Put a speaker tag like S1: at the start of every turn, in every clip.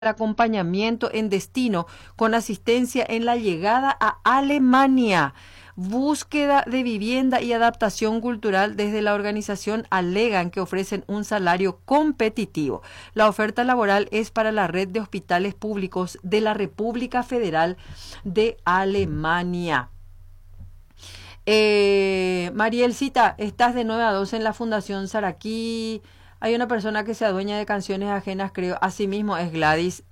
S1: acompañamiento en destino con asistencia en la llegada a Alemania. Búsqueda de vivienda y adaptación cultural. Desde la organización alegan que ofrecen un salario competitivo. La oferta laboral es para la red de hospitales públicos de la República Federal de Alemania. Marielcita, estás de 9 a 12 en la Fundación Saraquí. Hay una persona que se adueña de canciones ajenas, creo. Asimismo es Gladys,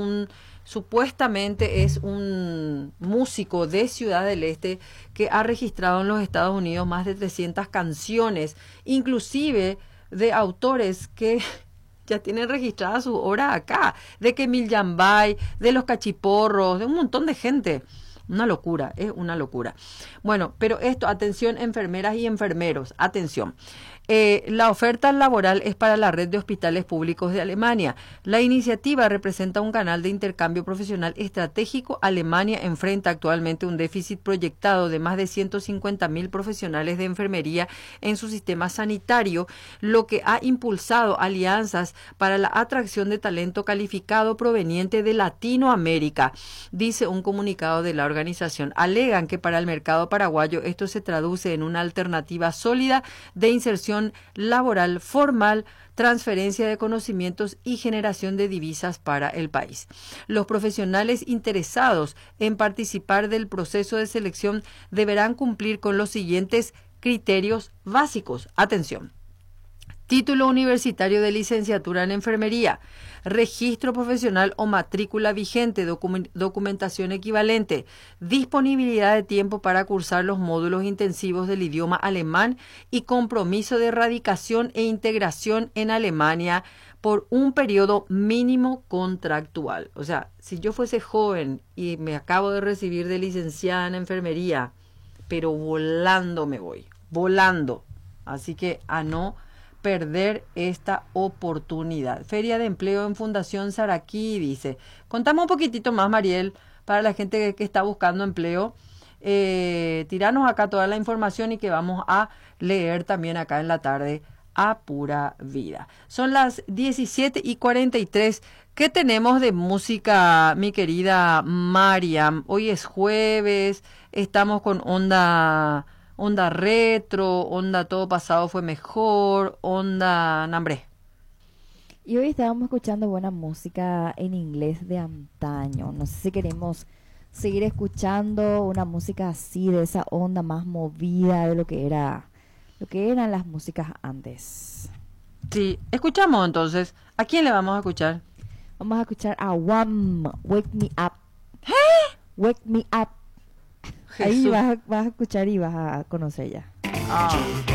S1: supuestamente es un músico de Ciudad del Este que ha registrado en los Estados Unidos más de 300 canciones, inclusive de autores que ya tienen registrada su obra acá, de Kemil Yambay, de Los Cachiporros, de un montón de gente. Una locura, es una locura. Bueno, pero esto, atención enfermeras y enfermeros, atención. La oferta laboral es para la red de hospitales públicos de Alemania. La iniciativa representa un canal de intercambio profesional estratégico. Alemania enfrenta actualmente un déficit proyectado de más de 150.000 profesionales de enfermería en su sistema sanitario, lo que ha impulsado alianzas para la atracción de talento calificado proveniente de Latinoamérica, dice un comunicado de la organización. Alegan que para el mercado paraguayo esto se traduce en una alternativa sólida de inserción laboral formal, transferencia de conocimientos y generación de divisas para el país. Los profesionales interesados en participar del proceso de selección deberán cumplir con los siguientes criterios básicos. Atención. Título universitario de licenciatura en enfermería, registro profesional o matrícula vigente, documentación equivalente, disponibilidad de tiempo para cursar los módulos intensivos del idioma alemán y compromiso de radicación e integración en Alemania por un periodo mínimo contractual. O sea, si yo fuese joven y me acabo de recibir de licenciada en enfermería, pero volando me voy, volando. Así que a no perder esta oportunidad. Feria de empleo en Fundación Saraquí, dice. Contame un poquitito más, Mariel, para la gente que está buscando empleo. Tiranos acá toda la información y que vamos a leer también acá en la tarde a pura vida. Son las 17:43. ¿Qué tenemos de música, mi querida Mariam? Hoy es jueves, estamos con onda retro, onda todo pasado fue mejor, onda nambre.
S2: Y hoy estábamos escuchando buena música en inglés de antaño. No sé si queremos seguir escuchando una música así, de esa onda más movida de lo que eran las músicas antes.
S1: Sí, escuchamos entonces. ¿A quién le vamos a escuchar?
S2: Vamos a escuchar a Wham, Wake Me Up. Wake Me Up.
S1: Jesús.
S2: Ahí vas a escuchar y vas a conocer ya.
S1: Ah.